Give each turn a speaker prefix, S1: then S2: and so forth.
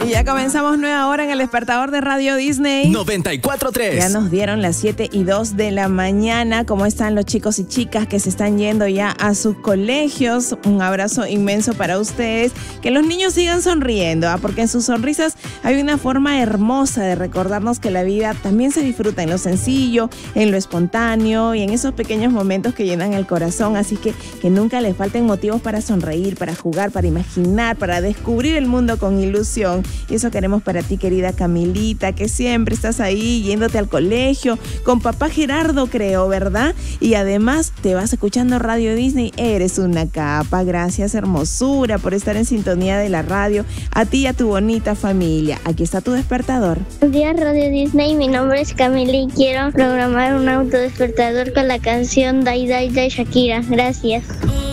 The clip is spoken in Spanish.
S1: Y ya comenzamos nueva hora en el despertador de Radio Disney
S2: 94.3.
S1: Ya nos dieron las 7:02 de la mañana. ¿Cómo están los chicos y chicas que se están yendo ya a sus colegios? Un abrazo inmenso para ustedes. Que los niños sigan sonriendo, porque en sus sonrisas hay una forma hermosa de recordarnos que la vida también se disfruta en lo sencillo, en lo espontáneo y en esos pequeños momentos que llenan el corazón. Así que nunca les falten motivos para sonreír, para jugar, para imaginar, para descubrir el mundo con ilusión. Y eso queremos para ti, querida Camilita, que siempre estás ahí yéndote al colegio con papá Gerardo, creo, ¿verdad? Y además te vas escuchando Radio Disney. Eres una capa. Gracias, hermosura, por estar en sintonía de la radio. A ti y a tu bonita familia. Aquí está tu despertador.
S3: Buenos días, Radio Disney. Mi nombre es Camila y quiero programar un autodespertador con la canción Dai Dai de Shakira. Gracias.